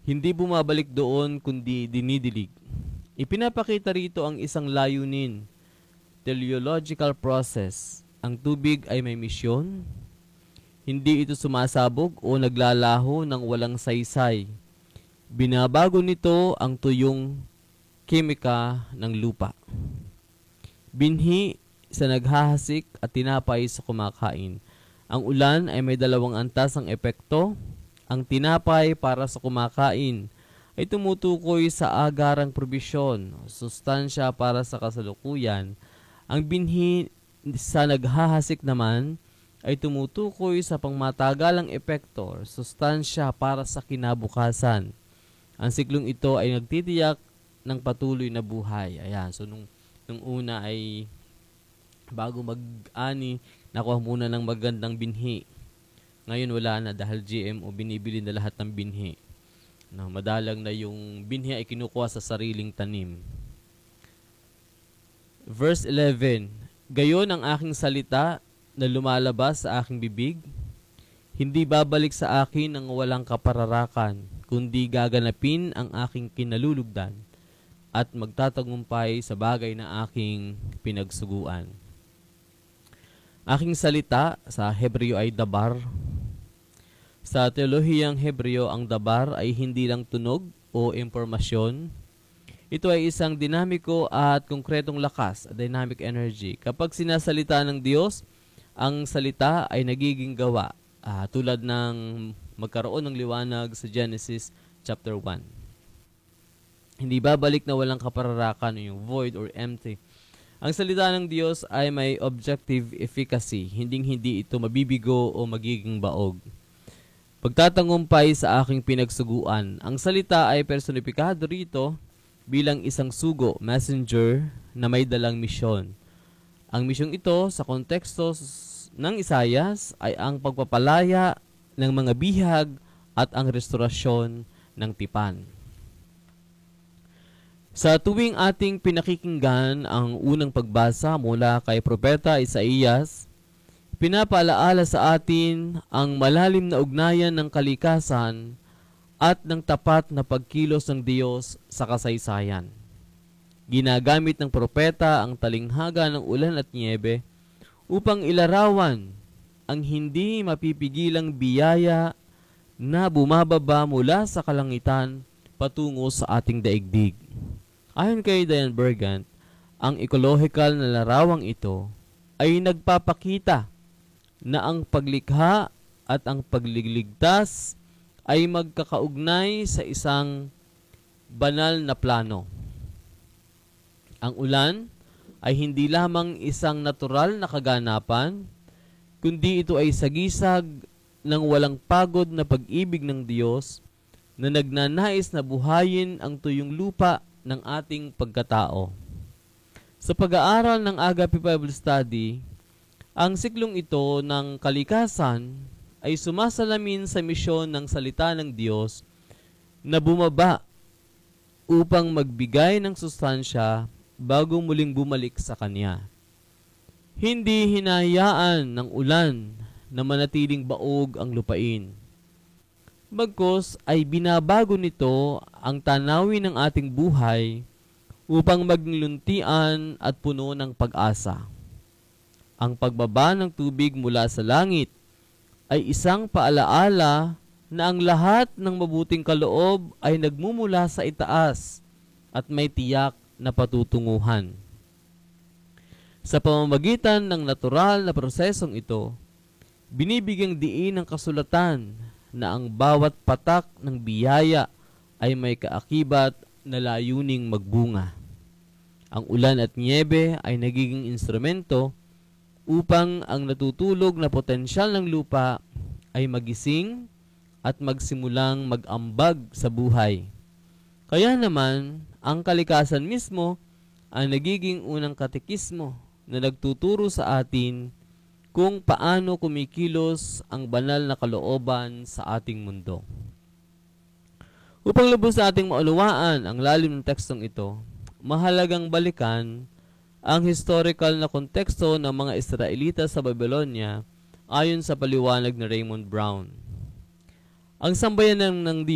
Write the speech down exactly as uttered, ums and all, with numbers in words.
Hindi bumabalik doon kundi dinidilig. Ipinapakita rito ang isang layunin, teleological process. Ang tubig ay may misyon. Hindi ito sumasabog o naglalaho ng walang saysay. Binabago nito ang tuyong kimika ng lupa. Binhi sa naghahasik at tinapay sa kumakain. Ang ulan ay may dalawang antas ang epekto. Ang tinapay para sa kumakain ay tumutukoy sa agarang probisyon, sustansya para sa kasalukuyan. Ang binhi sa naghahasik naman ay tumutukoy sa pangmatagalang epekto, sustansya para sa kinabukasan. Ang siklong ito ay nagtitiyak ng patuloy na buhay. Ayan, so nung, nung una ay bago mag-ani, nakuha muna ng magandang binhi. Ngayon wala na dahil G M O binibili na lahat ng binhi. No, madalang na yung binhi ay kinukuha sa sariling tanim. Verse eleven, gayon ang aking salita na lumalabas sa aking bibig, hindi babalik sa akin ng walang kapararakan, kundi gaganapin ang aking kinalulugdan at magtatagumpay sa bagay na aking pinagsuguan. Aking salita sa Hebreo ay dabar. Sa teolohiyang Hebreo, ang dabar ay hindi lang tunog o impormasyon. Ito ay isang dinamiko at konkretong lakas, dynamic energy. Kapag sinasalita ng Diyos, ang salita ay nagiging gawa, uh, tulad ng magkaroon ng liwanag sa Genesis chapter one. Hindi babalik na walang kapararakan, yung void or empty. Ang salita ng Diyos ay may objective efficacy, hinding-hindi ito mabibigo o magiging baog. Pagtatangumpay sa aking pinagsuguan. Ang salita ay personifikado rito bilang isang sugo, messenger, na may dalang misyon. Ang misyong ito sa konteksto ng Isayas ay ang pagpapalaya ng mga bihag at ang restorasyon ng tipan. Sa tuwing ating pinakikinggan ang unang pagbasa mula kay Propeta Isaías, pinapaalaala sa atin ang malalim na ugnayan ng kalikasan at ng tapat na pagkilos ng Diyos sa kasaysayan. Ginagamit ng propeta ang talinghaga ng ulan at niebe upang ilarawan ang hindi mapipigilang biyaya na bumababa mula sa kalangitan patungo sa ating daigdig. Ayon kay Diane Bergant, ang ecological na larawang ito ay nagpapakita na ang paglikha at ang pagliligtas ay magkakaugnay sa isang banal na plano. Ang ulan ay hindi lamang isang natural na kaganapan, kundi ito ay sagisag ng walang pagod na pag-ibig ng Diyos na nagnanais na buhayin ang tuyong lupa ng ating pagkatao. Sa pag-aaral ng Agape Bible Study, ang siklong ito ng kalikasan ay sumasalamin sa misyon ng salita ng Diyos na bumaba upang magbigay ng sustansya bago muling bumalik sa Kanya. Hindi hinahayaan ng ulan na manatiling baog ang lupain. Bagkus ay binabago nito ang tanawin ng ating buhay upang maging luntian at puno ng pag-asa. Ang pagbaba ng tubig mula sa langit ay isang paalaala na ang lahat ng mabuting kaloob ay nagmumula sa itaas at may tiyak na patutunguhan. Sa pamamagitan ng natural na prosesong ito, binibigyang diin ng kasulatan na ang bawat patak ng biyaya ay may kaakibat na layuning magbunga. Ang ulan at niebe ay nagiging instrumento upang ang natutulog na potensyal ng lupa ay magising at magsimulang mag-ambag sa buhay. Kaya naman, ang kalikasan mismo ang nagiging unang katekismo na nagtuturo sa atin kung paano kumikilos ang banal na kalooban sa ating mundo. Upang lubos na ating maunawaan ang lalim ng tekstong ito, mahalagang balikan ang historical na konteksto ng mga Israelita sa Babylonia ayon sa paliwanag ni Raymond Brown. Ang sambayanan ng